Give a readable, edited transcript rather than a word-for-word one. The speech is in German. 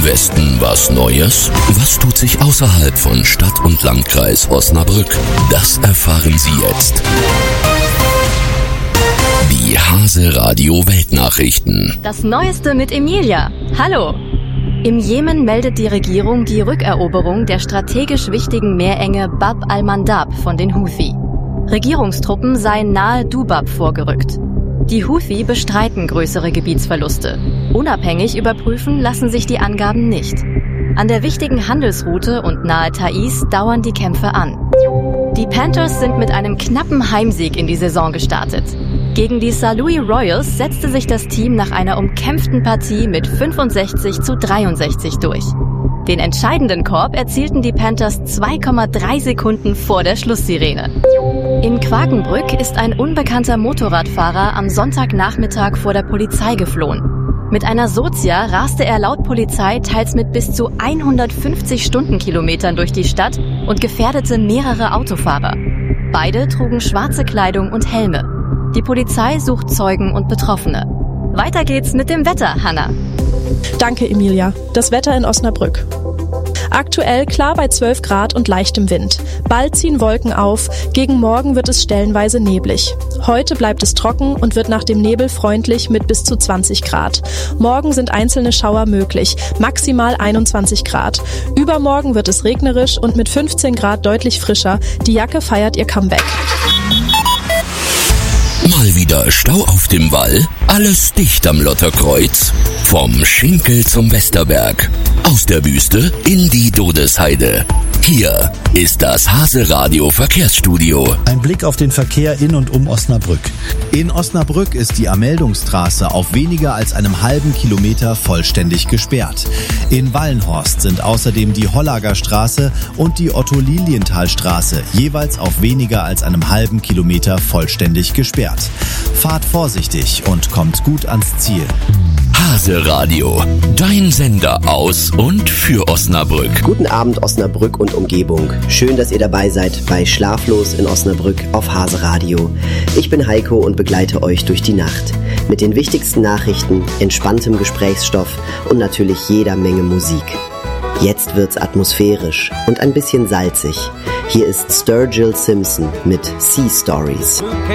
Westen was Neues? Was tut sich außerhalb von Stadt und Landkreis Osnabrück? Das erfahren Sie jetzt. Die Hase-Radio Weltnachrichten. Das Neueste mit Emilia. Hallo. Im Jemen meldet die Regierung die Rückeroberung der strategisch wichtigen Meerenge Bab al-Mandab von den Houthi. Regierungstruppen seien nahe Dubab vorgerückt. Die Houthi bestreiten größere Gebietsverluste. Unabhängig überprüfen lassen sich die Angaben nicht. An der wichtigen Handelsroute und nahe Taiz dauern die Kämpfe an. Die Panthers sind mit einem knappen Heimsieg in die Saison gestartet. Gegen die St. Louis Royals setzte sich das Team nach einer umkämpften Partie mit 65-63 durch. Den entscheidenden Korb erzielten die Panthers 2,3 Sekunden vor der Schlusssirene. In Quakenbrück ist ein unbekannter Motorradfahrer am Sonntagnachmittag vor der Polizei geflohen. Mit einer Sozia raste er laut Polizei teils mit bis zu 150 Stundenkilometern durch die Stadt und gefährdete mehrere Autofahrer. Beide trugen schwarze Kleidung und Helme. Die Polizei sucht Zeugen und Betroffene. Weiter geht's mit dem Wetter, Hanna. Danke, Emilia. Das Wetter in Osnabrück. Aktuell klar bei 12 Grad und leichtem Wind. Bald ziehen Wolken auf, gegen Morgen wird es stellenweise neblig. Heute bleibt es trocken und wird nach dem Nebel freundlich mit bis zu 20 Grad. Morgen sind einzelne Schauer möglich, maximal 21 Grad. Übermorgen wird es regnerisch und mit 15 Grad deutlich frischer. Die Jacke feiert ihr Comeback. Mal wieder Stau auf dem Wall, alles dicht am Lotterkreuz. Vom Schinkel zum Westerberg, aus der Wüste in die Dodesheide. Hier ist das Hase-Radio Verkehrsstudio. Ein Blick auf den Verkehr in und um Osnabrück. In Osnabrück ist die Ermeldungsstraße auf weniger als einem halben Kilometer vollständig gesperrt. In Wallenhorst sind außerdem die Hollager Straße und die Otto-Lilienthal-Straße jeweils auf weniger als einem halben Kilometer vollständig gesperrt. Fahrt vorsichtig und kommt gut ans Ziel. Hase-Radio, dein Sender aus und für Osnabrück. Guten Abend Osnabrück und Umgebung. Schön, dass ihr dabei seid bei Schlaflos in Osnabrück auf Hase-Radio. Ich bin Heiko und begleite euch durch die Nacht. Mit den wichtigsten Nachrichten, entspanntem Gesprächsstoff und natürlich jeder Menge Musik. Jetzt wird's atmosphärisch und ein bisschen salzig. Hier ist Sturgill Simpson mit Sea Stories.